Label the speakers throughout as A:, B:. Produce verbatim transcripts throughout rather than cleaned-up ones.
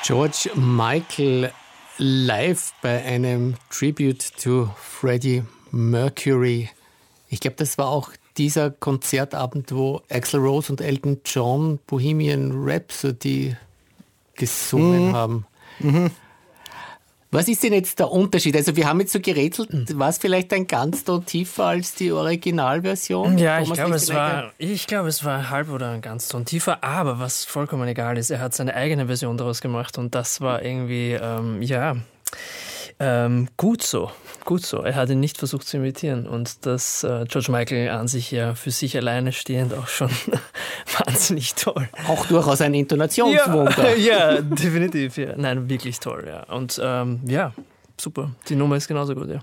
A: George Michael live bei einem Tribute to Freddie Mercury. Ich glaube, das war auch dieser Konzertabend, wo Axl Rose und Elton John Bohemian Rhapsody gesungen mhm. haben. Mhm. Was ist denn jetzt der Unterschied? Also wir haben jetzt so gerätselt, war es vielleicht ein ganz Ton tiefer als die Originalversion?
B: Ja, ich glaube, es war, ich glaube, es war halb oder ein ganz Ton tiefer, aber was vollkommen egal ist, er hat seine eigene Version daraus gemacht und das war irgendwie, ähm, ja, ähm, gut so, gut so. Er hat ihn nicht versucht zu imitieren und das äh, George Michael an sich ja für sich alleine stehend auch schon wahnsinnig toll.
A: Auch durchaus ein Intonationswunder.
B: Ja, ja, definitiv. Ja. Nein, wirklich toll. Ja. Und ähm, ja, super. Die Nummer ist genauso gut, ja.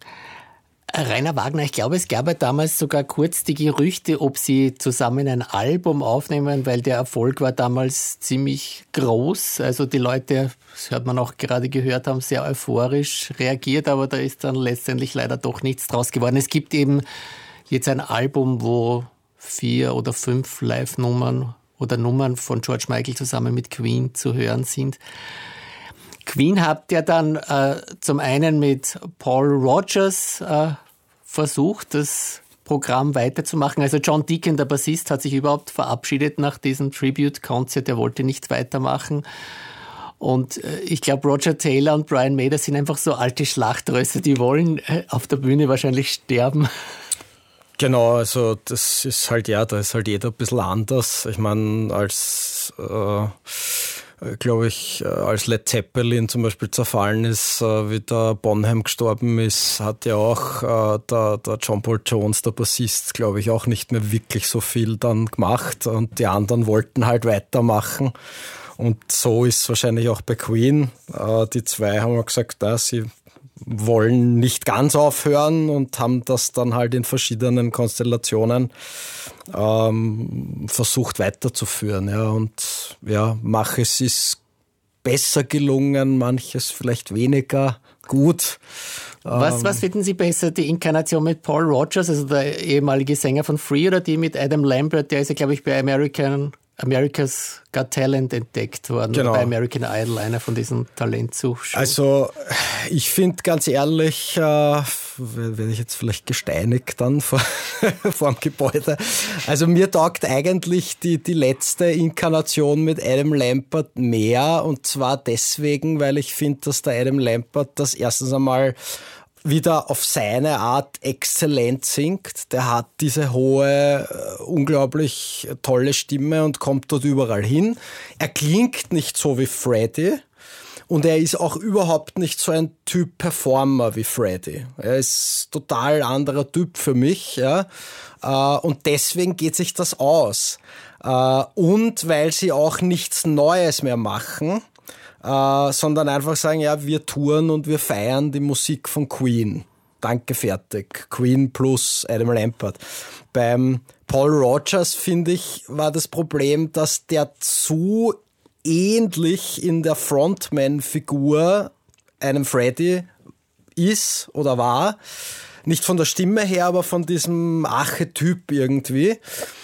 A: Rainer Wagner, ich glaube, es gab ja damals sogar kurz die Gerüchte, ob sie zusammen ein Album aufnehmen, weil der Erfolg war damals ziemlich groß. Also die Leute, das hört man auch gerade gehört haben, sehr euphorisch reagiert, aber da ist dann letztendlich leider doch nichts draus geworden. Es gibt eben jetzt ein Album, wo vier oder fünf Live-Nummern oder Nummern von George Michael zusammen mit Queen zu hören sind. Queen habt ihr dann äh, zum einen mit Paul Rogers äh, versucht, das Programm weiterzumachen. Also John Deacon, der Bassist, hat sich überhaupt verabschiedet nach diesem Tribute-Konzert. Er wollte nicht weitermachen. Und äh, ich glaube, Roger Taylor und Brian May, das sind einfach so alte Schlachtrösser, die wollen äh, auf der Bühne wahrscheinlich sterben.
C: Genau, also das ist halt, ja, da ist halt jeder ein bisschen anders. Ich meine, als... Äh glaube ich, als Led Zeppelin zum Beispiel zerfallen ist, wie der Bonham gestorben ist, hat ja auch äh, der, der John Paul Jones, der Bassist, glaube ich, auch nicht mehr wirklich so viel dann gemacht und die anderen wollten halt weitermachen und so ist es wahrscheinlich auch bei Queen. Äh, die zwei haben gesagt, ja, sie wollen nicht ganz aufhören und haben das dann halt in verschiedenen Konstellationen ähm, versucht weiterzuführen. Ja. Und ja, manches ist besser gelungen, manches vielleicht weniger gut.
A: Was, was finden Sie besser, die Inkarnation mit Paul Rogers, also der ehemalige Sänger von Free, oder die mit Adam Lambert? Der ist ja, glaube ich, bei American... America's Got Talent entdeckt worden, genau. Bei American Idol, einer von diesen Talentshows.
C: Also ich finde ganz ehrlich, äh, werde ich jetzt vielleicht gesteinigt dann vor, vor dem Gebäude, also mir taugt eigentlich die, die letzte Inkarnation mit Adam Lambert mehr und zwar deswegen, weil ich finde, dass der Adam Lambert das erstens einmal wieder auf seine Art exzellent singt. Der hat diese hohe, unglaublich tolle Stimme und kommt dort überall hin. Er klingt nicht so wie Freddie und er ist auch überhaupt nicht so ein Typ Performer wie Freddie. Er ist total anderer Typ für mich, ja. Und deswegen geht sich das aus. Und weil sie auch nichts Neues mehr machen, Uh, sondern einfach sagen, ja, wir touren und wir feiern die Musik von Queen. Danke, fertig. Queen plus Adam Lambert. Beim Paul Rogers, finde ich, war das Problem, dass der zu ähnlich in der Frontman-Figur einem Freddie ist oder war. Nicht von der Stimme her, aber von diesem Archetyp irgendwie.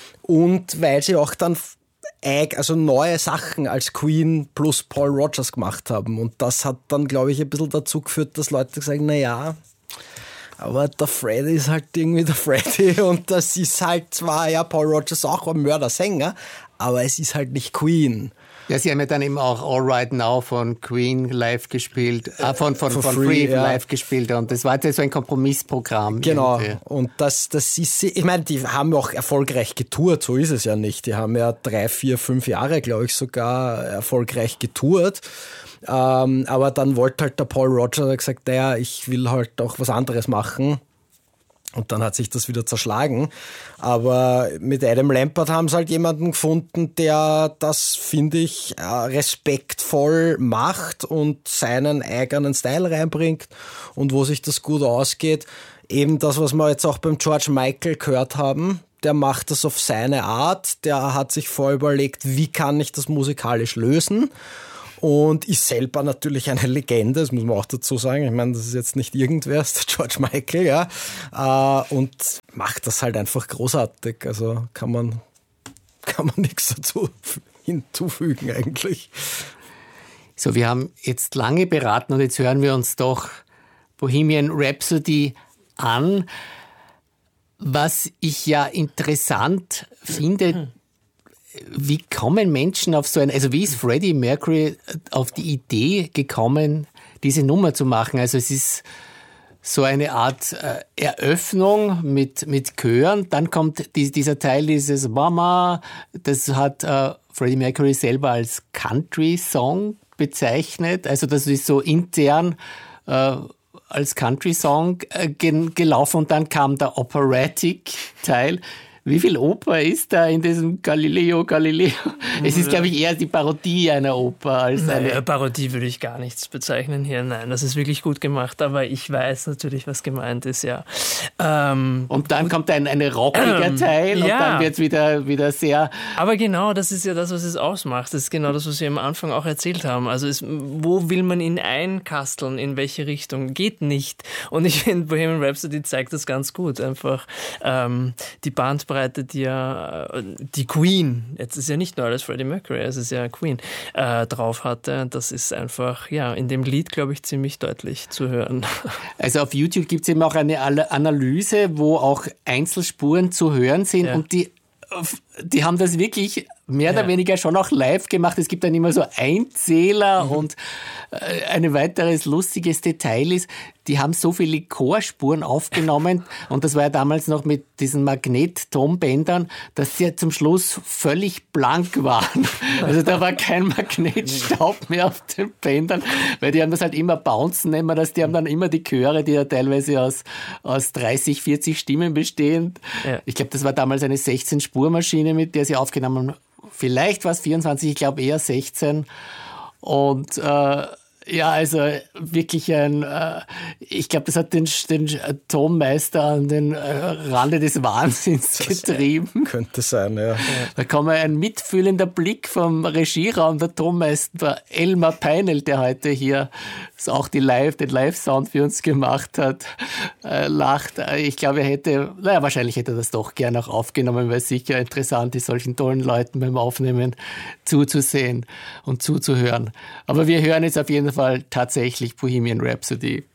C: Und weil sie auch dann also neue Sachen als Queen plus Paul Rogers gemacht haben. Und das hat dann, glaube ich, ein bisschen dazu geführt, dass Leute sagen, na ja, aber der Freddie ist halt irgendwie der Freddie und das ist halt zwar, ja, Paul Rogers auch ein Mördersänger, aber es ist halt nicht Queen.
A: Ja, sie haben ja dann eben auch All Right Now von Queen live gespielt, äh, von, von, von, von Free, Free ja. live gespielt und das war jetzt so ein Kompromissprogramm.
C: Genau,
A: irgendwie.
C: Und das, das ist, ich meine, die haben auch erfolgreich getourt, so ist es ja nicht. Die haben ja drei, vier, fünf Jahre, glaube ich, sogar erfolgreich getourt. Ähm, aber dann wollte halt der Paul Rogers gesagt, naja, ich will halt auch was anderes machen. Und dann hat sich das wieder zerschlagen. Aber mit Adam Lambert haben sie halt jemanden gefunden, der das, finde ich, respektvoll macht und seinen eigenen Style reinbringt und wo sich das gut ausgeht. Eben das, was wir jetzt auch beim George Michael gehört haben. Der macht das auf seine Art. Der hat sich vorher überlegt, wie kann ich das musikalisch lösen? Und ist selber natürlich eine Legende, das muss man auch dazu sagen. Ich meine, das ist jetzt nicht irgendwer, das ist der George Michael, ja. Und macht das halt einfach großartig. Also kann man, kann man nichts dazu hinzufügen eigentlich.
A: So, wir haben jetzt lange beraten und jetzt hören wir uns doch Bohemian Rhapsody an. Was ich ja interessant finde, wie kommen Menschen auf so ein, also wie ist Freddie Mercury auf die Idee gekommen, diese Nummer zu machen? Also es ist so eine Art äh, Eröffnung mit, mit Chören, dann kommt die, dieser Teil, dieses Mama, das hat äh, Freddie Mercury selber als Country-Song bezeichnet, also das ist so intern äh, als Country-Song äh, gen- gelaufen und dann kam der Operatic-Teil. Wie viel Oper ist da in diesem Galileo Galileo? Es ist, glaube ich, eher die Parodie einer Oper als eine...
B: Naja, Parodie würde ich gar nichts bezeichnen hier. Nein, das ist wirklich gut gemacht, aber ich weiß natürlich, was gemeint ist, ja. Ähm,
A: und dann kommt ein, ein rockiger
B: ähm,
A: Teil und
B: ja.
A: dann wird es wieder, wieder sehr...
B: Aber genau, das ist ja das, was es ausmacht. Das ist genau das, was wir am Anfang auch erzählt haben. Also es, wo will man ihn einkasteln, in welche Richtung? Geht nicht. Und ich finde, Bohemian Rhapsody zeigt das ganz gut. Einfach ähm, die Bandbreite, die ja die Queen, jetzt ist ja nicht nur alles Freddie Mercury, es ist ja Queen, äh, drauf hatte. Das ist einfach, ja, in dem Lied, glaube ich, ziemlich deutlich zu hören.
A: Also auf YouTube gibt es eben auch eine Analyse, wo auch Einzelspuren zu hören sind ja. und die, die haben das wirklich mehr oder ja. weniger schon auch live gemacht. Es gibt dann immer so Einzähler mhm. und äh, ein weiteres lustiges Detail ist, die haben so viele Chorspuren aufgenommen und das war ja damals noch mit diesen Magnet-Tonbändern, dass sie ja zum Schluss völlig blank waren. Also da war kein Magnetstaub mehr auf den Bändern, weil die haben das halt immer bouncen nennen, dass die haben dann immer die Chöre, die ja teilweise aus, aus dreißig, vierzig Stimmen bestehen. Ja. Ich glaube, das war damals eine sechzehn-Spur-Maschine, mit der sie aufgenommen haben. Vielleicht war es vierundzwanzig, ich glaube eher sechzehn. Und äh, ja, also wirklich ein, äh, ich glaube, das hat den, den Tonmeister an den äh, Rande des Wahnsinns getrieben.
C: Das könnte sein, ja.
A: Da kam ein mitfühlender Blick vom Regieraum, der Tonmeister Elmar Peinl, der heute hier auch die Live, den Live-Sound für uns gemacht hat, äh, lacht. Ich glaube, er hätte, naja, wahrscheinlich hätte er das doch gern auch aufgenommen, weil es sicher interessant ist, solchen tollen Leuten beim Aufnehmen zuzusehen und zuzuhören. Aber wir hören jetzt auf jeden Fall tatsächlich Bohemian Rhapsody.